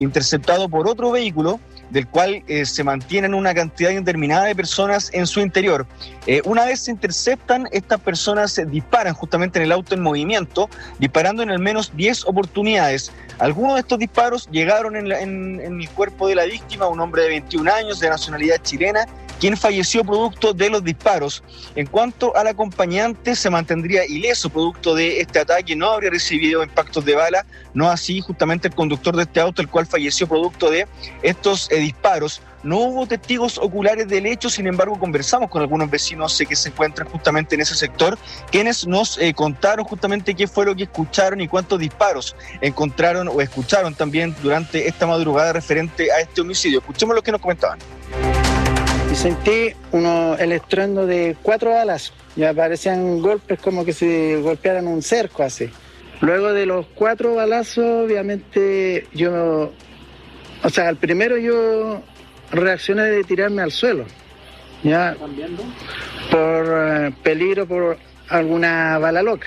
interceptado por otro vehículo, del cual se mantienen una cantidad indeterminada de personas en su interior. Una vez se interceptan, estas personas disparan justamente en el auto en movimiento, disparando en al menos 10 oportunidades. Algunos de estos disparos llegaron en el cuerpo de la víctima, un hombre de 21 años de nacionalidad chilena, quien falleció producto de los disparos. En cuanto al acompañante, se mantendría ileso producto de este ataque, no habría recibido impactos de bala, no así justamente el conductor de este auto, el cual falleció producto de estos disparos. No hubo testigos oculares del hecho, sin embargo conversamos con algunos vecinos que se encuentran justamente en ese sector, quienes nos contaron justamente qué fue lo que escucharon y cuántos disparos encontraron o escucharon también durante esta madrugada referente a este homicidio. Escuchemos lo que nos comentaban. Y sentí el estruendo de 4 balas, ya parecían golpes como que se golpearan un cerco así. Luego de los 4 balazos, obviamente al primero yo reaccioné de tirarme al suelo, ya por peligro, por alguna bala loca.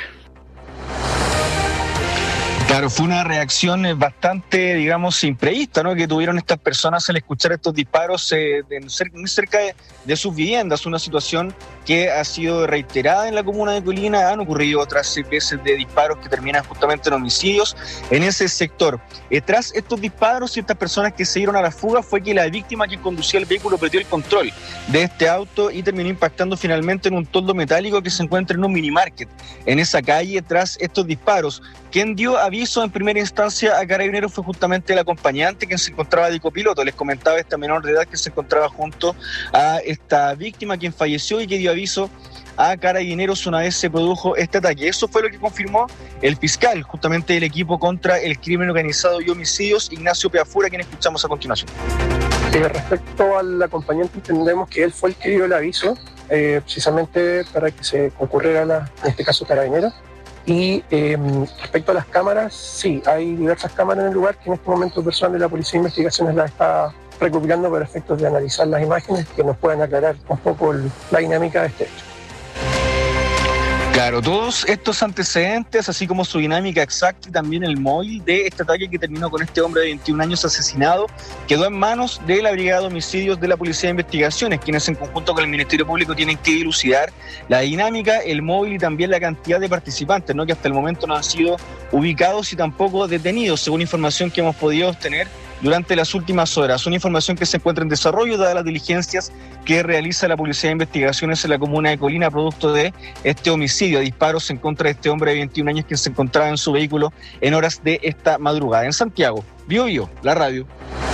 Claro, fue una reacción bastante, digamos, imprevista, ¿no?, que tuvieron estas personas al escuchar estos disparos muy cerca de sus viviendas, una situación que ha sido reiterada en la comuna de Colina. Han ocurrido otras veces de disparos que terminan justamente en homicidios en ese sector. Tras estos disparos y estas personas que se dieron a la fuga, fue que la víctima que conducía el vehículo perdió el control de este auto y terminó impactando finalmente en un toldo metálico que se encuentra en un minimarket en esa calle. Tras estos disparos, quien dio aviso en primera instancia a Carabineros fue justamente el acompañante, quien se encontraba de copiloto. Les comentaba esta menor de edad que se encontraba junto a esta víctima, quien falleció y que dio aviso a Carabineros una vez se produjo este ataque. Eso fue lo que confirmó el fiscal justamente del equipo contra el crimen organizado y homicidios, Ignacio Peafura, quien escuchamos a continuación. Respecto al acompañante, entendemos que él fue el que dio el aviso, precisamente para que se concurriera en este caso Carabineros. Y respecto a las cámaras, sí, hay diversas cámaras en el lugar que en este momento el personal de la Policía de Investigaciones las está recopilando para efectos de analizar las imágenes que nos puedan aclarar un poco la dinámica de este hecho. Claro, todos estos antecedentes, así como su dinámica exacta y también el móvil de este ataque que terminó con este hombre de 21 años asesinado, quedó en manos de la Brigada de Homicidios de la Policía de Investigaciones, quienes en conjunto con el Ministerio Público tienen que dilucidar la dinámica, el móvil y también la cantidad de participantes, ¿no?, que hasta el momento no han sido ubicados y tampoco detenidos, según información que hemos podido obtener durante las últimas horas. Una información que se encuentra en desarrollo dadas las diligencias que realiza la Policía de Investigaciones en la comuna de Colina producto de este homicidio, disparos en contra de este hombre de 21 años que se encontraba en su vehículo en horas de esta madrugada. En Santiago, Bio Bio, la radio.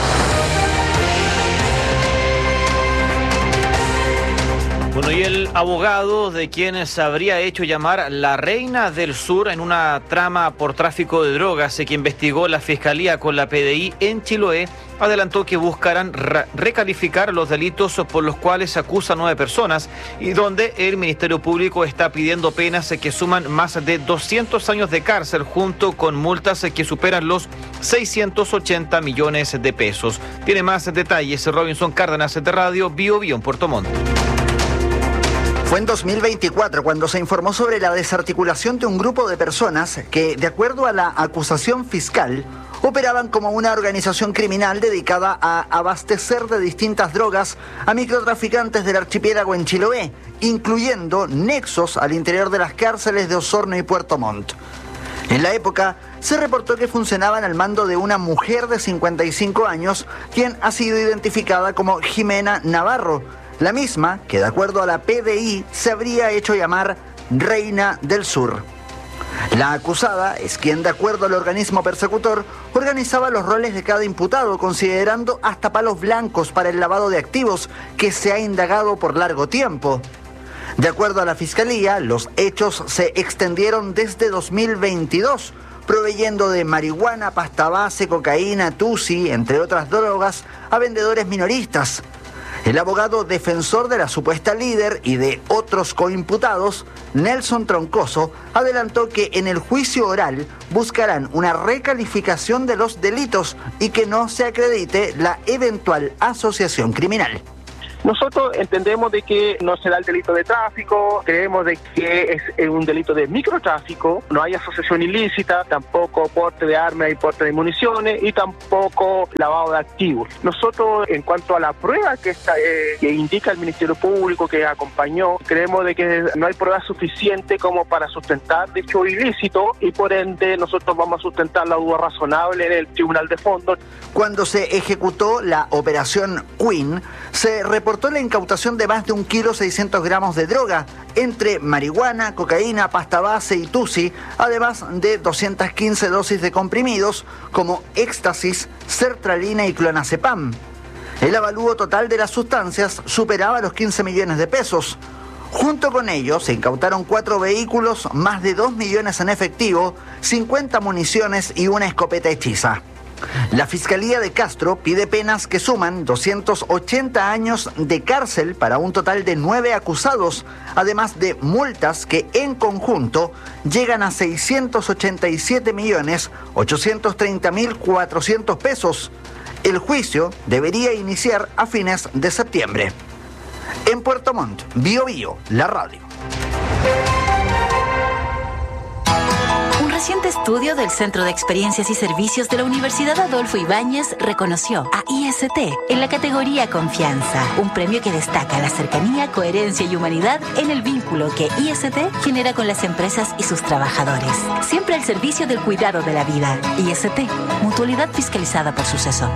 Bueno, y el abogado de quien se habría hecho llamar la Reina del Sur en una trama por tráfico de drogas que investigó la Fiscalía con la PDI en Chiloé, adelantó que buscarán recalificar los delitos por los cuales se acusa a 9 personas y donde el Ministerio Público está pidiendo penas que suman más de 200 años de cárcel junto con multas que superan los 680 millones de pesos. Tiene más detalles Robinson Cárdenas de Radio Bio Bio en Puerto Montt. Fue en 2024 cuando se informó sobre la desarticulación de un grupo de personas que, de acuerdo a la acusación fiscal, operaban como una organización criminal dedicada a abastecer de distintas drogas a microtraficantes del archipiélago en Chiloé, incluyendo nexos al interior de las cárceles de Osorno y Puerto Montt. En la época, se reportó que funcionaban al mando de una mujer de 55 años, quien ha sido identificada como Jimena Navarro, la misma que, de acuerdo a la PDI, se habría hecho llamar Reina del Sur. La acusada es quien, de acuerdo al organismo persecutor, organizaba los roles de cada imputado, considerando hasta palos blancos para el lavado de activos que se ha indagado por largo tiempo. De acuerdo a la Fiscalía, los hechos se extendieron desde 2022, proveyendo de marihuana, pasta base, cocaína, tusi, entre otras drogas, a vendedores minoristas. El abogado defensor de la supuesta líder y de otros coimputados, Nelson Troncoso, adelantó que en el juicio oral buscarán una recalificación de los delitos y que no se acredite la eventual asociación criminal. Nosotros entendemos de que no se da el delito de tráfico, creemos de que es un delito de microtráfico, no hay asociación ilícita, tampoco porte de armas y porte de municiones y tampoco lavado de activos. Nosotros, en cuanto a la prueba que indica el Ministerio Público que acompañó, creemos de que no hay prueba suficiente como para sustentar dicho ilícito y por ende nosotros vamos a sustentar la duda razonable en el Tribunal de Fondo. Cuando se ejecutó la operación Queen, se reportó la incautación de más de 1,6 kg de droga, entre marihuana, cocaína, pasta base y tusi, además de 215 dosis de comprimidos como éxtasis, sertralina y clonazepam. El avalúo total de las sustancias superaba los 15 millones de pesos. Junto con ello, se incautaron 4 vehículos, más de 2 millones en efectivo, 50 municiones y una escopeta hechiza. La Fiscalía de Castro pide penas que suman 280 años de cárcel para un total de 9 acusados, además de multas que en conjunto llegan a 687.830.400 pesos. El juicio debería iniciar a fines de septiembre. En Puerto Montt, Bío Bío, la radio. Un reciente estudio del Centro de Experiencias y Servicios de la Universidad Adolfo Ibáñez reconoció a IST en la categoría Confianza, un premio que destaca la cercanía, coherencia y humanidad en el vínculo que IST genera con las empresas y sus trabajadores. Siempre al servicio del cuidado de la vida. IST, mutualidad fiscalizada por Suceso.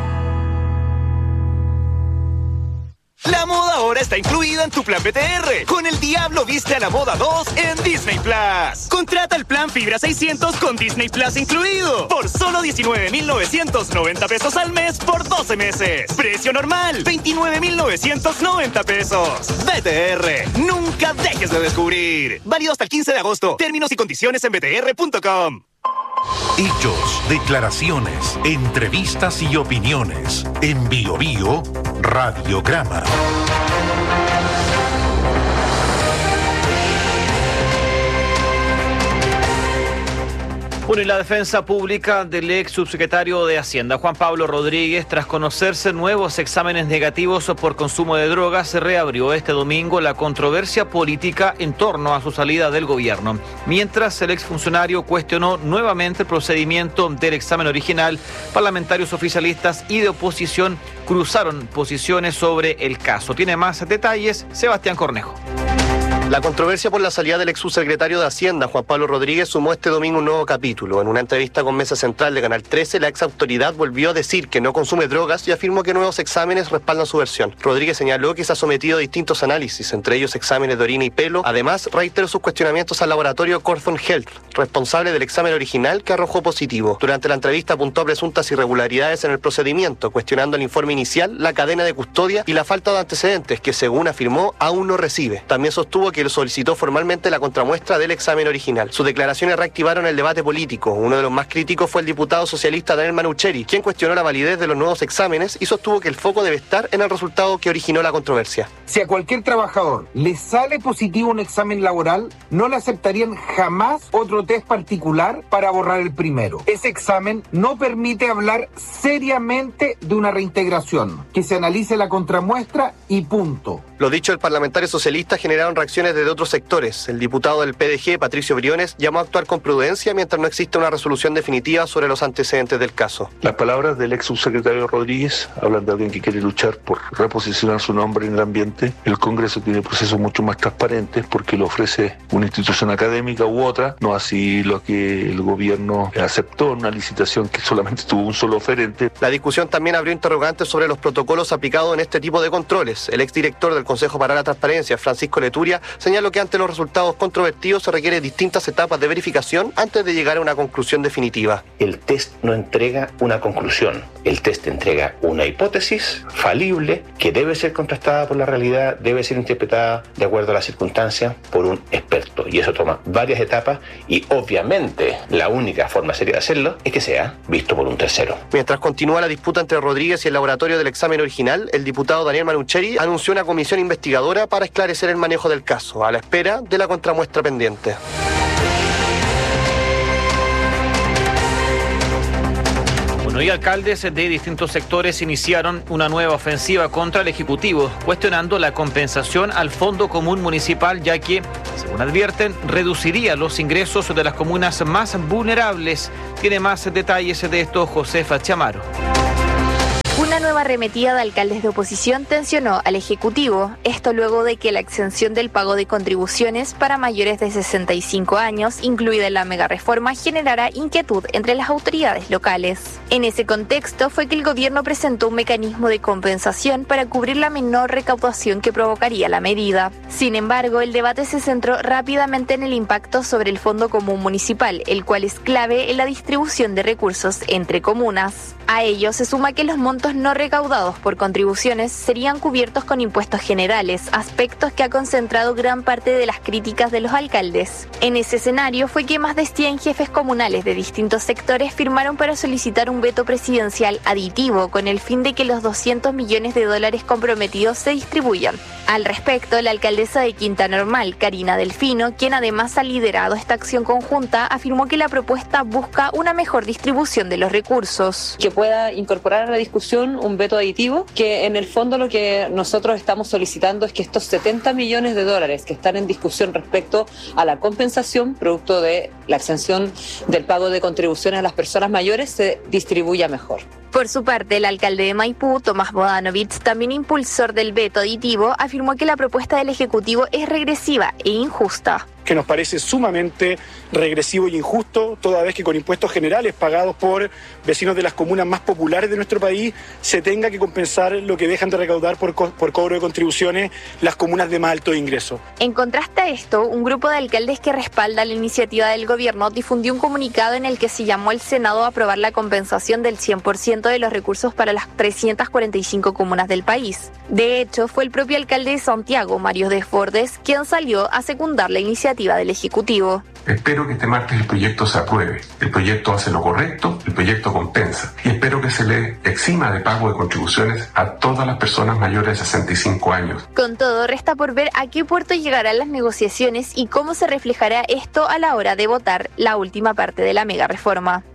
La moda ahora está incluida en tu plan BTR. Con el Diablo Viste a la Moda 2 en Disney Plus. Contrata el plan Fibra 600 con Disney Plus incluido. Por solo 19,990 pesos al mes por 12 meses. Precio normal, 29,990 pesos. BTR, nunca dejes de descubrir. Válido hasta el 15 de agosto. Términos y condiciones en btr.com. Hechos, declaraciones, entrevistas y opiniones. En Bío Bío, Radiograma. Bueno, y la defensa pública del ex subsecretario de Hacienda, Juan Pablo Rodríguez, tras conocerse nuevos exámenes negativos por consumo de drogas, se reabrió este domingo la controversia política en torno a su salida del gobierno. Mientras el exfuncionario cuestionó nuevamente el procedimiento del examen original, parlamentarios oficialistas y de oposición cruzaron posiciones sobre el caso. Tiene más detalles Sebastián Cornejo. La controversia por la salida del ex subsecretario de Hacienda, Juan Pablo Rodríguez, sumó este domingo un nuevo capítulo. En una entrevista con Mesa Central de Canal 13, la ex autoridad volvió a decir que no consume drogas y afirmó que nuevos exámenes respaldan su versión. Rodríguez señaló que se ha sometido a distintos análisis, entre ellos exámenes de orina y pelo. Además, reiteró sus cuestionamientos al laboratorio Corthon Health, responsable del examen original, que arrojó positivo. Durante la entrevista apuntó a presuntas irregularidades en el procedimiento, cuestionando el informe inicial, la cadena de custodia y la falta de antecedentes que, según afirmó, aún no recibe. También sostuvo que solicitó formalmente la contramuestra del examen original. Sus declaraciones reactivaron el debate político. Uno de los más críticos fue el diputado socialista Daniel Manucheri, quien cuestionó la validez de los nuevos exámenes y sostuvo que el foco debe estar en el resultado que originó la controversia. Si a cualquier trabajador le sale positivo un examen laboral, no le aceptarían jamás otro test particular para borrar el primero. Ese examen no permite hablar seriamente de una reintegración. Que se analice la contramuestra y punto. Los dichos del parlamentario socialista generaron reacciones desde otros sectores. El diputado del PDG, Patricio Briones, llamó a actuar con prudencia mientras no existe una resolución definitiva sobre los antecedentes del caso. Las palabras del ex subsecretario Rodríguez hablan de alguien que quiere luchar por reposicionar su nombre en el ambiente. El Congreso tiene procesos mucho más transparentes porque le ofrece una institución académica u otra, no así lo que el gobierno aceptó en una licitación que solamente tuvo un solo oferente. La discusión también abrió interrogantes sobre los protocolos aplicados en este tipo de controles. El exdirector del Consejo para la Transparencia, Francisco Leturia, señaló que ante los resultados controvertidos se requieren distintas etapas de verificación antes de llegar a una conclusión definitiva. El test no entrega una conclusión. El test entrega una hipótesis falible que debe ser contrastada por la realidad, debe ser interpretada de acuerdo a las circunstancias por un experto. Y eso toma varias etapas y obviamente la única forma seria de hacerlo es que sea visto por un tercero. Mientras continúa la disputa entre Rodríguez y el laboratorio del examen original, el diputado Daniel Manucheri anunció una comisión investigadora para esclarecer el manejo del caso, a la espera de la contramuestra pendiente. Bueno, y alcaldes de distintos sectores iniciaron una nueva ofensiva contra el Ejecutivo, cuestionando la compensación al Fondo Común Municipal, ya que, según advierten, reduciría los ingresos de las comunas más vulnerables. Tiene más detalles de esto Josefa Chamaro. Una nueva arremetida de alcaldes de oposición tensionó al Ejecutivo, esto luego de que la exención del pago de contribuciones para mayores de 65 años, incluida en la megareforma, generara inquietud entre las autoridades locales. En ese contexto fue que el gobierno presentó un mecanismo de compensación para cubrir la menor recaudación que provocaría la medida. Sin embargo, el debate se centró rápidamente en el impacto sobre el Fondo Común Municipal, el cual es clave en la distribución de recursos entre comunas. A ello se suma que los montos no recaudados por contribuciones serían cubiertos con impuestos generales, aspectos que ha concentrado gran parte de las críticas de los alcaldes. En ese escenario fue que más de 100 jefes comunales de distintos sectores firmaron para solicitar un veto presidencial aditivo con el fin de que los $200 millones comprometidos se distribuyan. Al respecto, la alcaldesa de Quinta Normal, Karina Delfino, quien además ha liderado esta acción conjunta, afirmó que la propuesta busca una mejor distribución de los recursos. Que pueda incorporar a la discusión un veto aditivo, que en el fondo lo que nosotros estamos solicitando es que estos $70 millones que están en discusión respecto a la compensación producto de la exención del pago de contribuciones a las personas mayores se distribuya mejor. Por su parte, el alcalde de Maipú, Tomás Bodanovich, también impulsor del veto aditivo, afirmó que la propuesta del Ejecutivo es regresiva e injusta. Que nos parece sumamente regresivo y injusto, toda vez que con impuestos generales pagados por vecinos de las comunas más populares de nuestro país se tenga que compensar lo que dejan de recaudar por cobro de contribuciones las comunas de más alto ingreso. En contraste a esto, un grupo de alcaldes que respalda la iniciativa del gobierno difundió un comunicado en el que se llamó al Senado a aprobar la compensación del 100% de los recursos para las 345 comunas del país. De hecho, fue el propio alcalde de Santiago, Mario Desbordes, quien salió a secundar la iniciativa del Ejecutivo. Espero que este martes el proyecto se apruebe. El proyecto hace lo correcto, el proyecto compensa. Y espero que se le exima de pago de contribuciones a todas las personas mayores de 65 años. Con todo, resta por ver a qué puerto llegarán las negociaciones y cómo se reflejará esto a la hora de votar la última parte de la megareforma.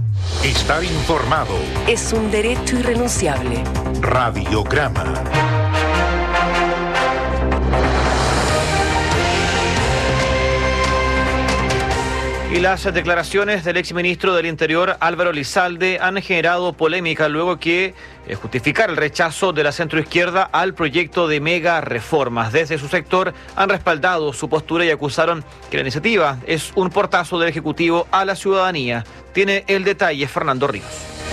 Estar informado es un derecho irrenunciable. Radiograma. Y las declaraciones del exministro del Interior, Álvaro Elizalde, han generado polémica luego que justificar el rechazo de la centroizquierda al proyecto de mega reformas. Desde su sector han respaldado su postura y acusaron que la iniciativa es un portazo del Ejecutivo a la ciudadanía. Tiene el detalle Fernando Ríos.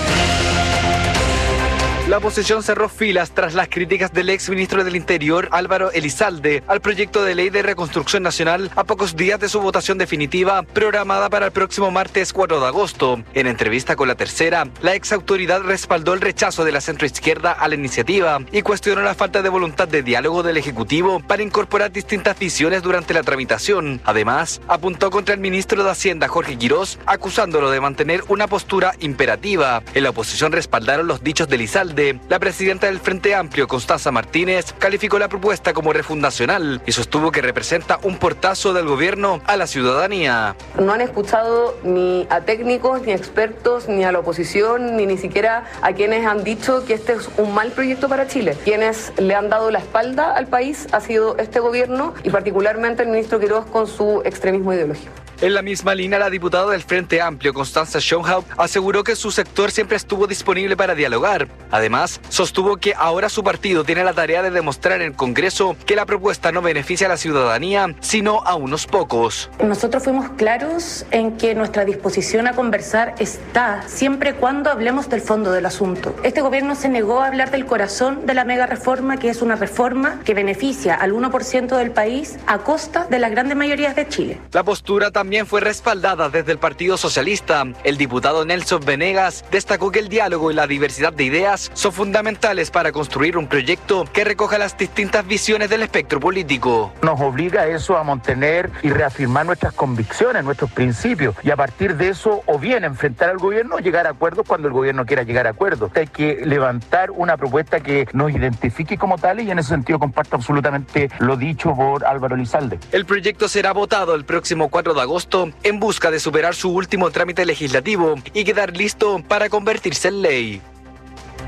La oposición cerró filas tras las críticas del exministro del Interior, Álvaro Elizalde, al proyecto de ley de reconstrucción nacional a pocos días de su votación definitiva, programada para el próximo martes 4 de agosto. En entrevista con La Tercera, la exautoridad respaldó el rechazo de la centroizquierda a la iniciativa y cuestionó la falta de voluntad de diálogo del Ejecutivo para incorporar distintas visiones durante la tramitación. Además, apuntó contra el ministro de Hacienda, Jorge Quirós, acusándolo de mantener una postura imperativa. En la oposición respaldaron los dichos de Elizalde. La presidenta del Frente Amplio, Constanza Martínez, calificó la propuesta como refundacional y sostuvo que representa un portazo del gobierno a la ciudadanía. No han escuchado ni a técnicos, ni a expertos, ni a la oposición, ni siquiera a quienes han dicho que este es un mal proyecto para Chile. Quienes le han dado la espalda al país ha sido este gobierno y particularmente el ministro Quirós con su extremismo ideológico. En la misma línea, la diputada del Frente Amplio, Constanza Schoenhaupt, aseguró que su sector siempre estuvo disponible para dialogar. Además, sostuvo que ahora su partido tiene la tarea de demostrar en el Congreso que la propuesta no beneficia a la ciudadanía, sino a unos pocos. Nosotros fuimos claros en que nuestra disposición a conversar está siempre cuando hablemos del fondo del asunto. Este gobierno se negó a hablar del corazón de la mega reforma, que es una reforma que beneficia al 1% del país a costa de las grandes mayorías de Chile. La postura también fue respaldada desde el Partido Socialista. El diputado Nelson Venegas destacó que el diálogo y la diversidad de ideas son fundamentales para construir un proyecto que recoja las distintas visiones del espectro político. Nos obliga eso a mantener y reafirmar nuestras convicciones, nuestros principios, y a partir de eso o bien enfrentar al gobierno o llegar a acuerdos cuando el gobierno quiera llegar a acuerdos. Hay que levantar una propuesta que nos identifique como tales y en ese sentido comparto absolutamente lo dicho por Álvaro Elizalde. El proyecto será votado el próximo 4 de agosto agosto en busca de superar su último trámite legislativo y quedar listo para convertirse en ley.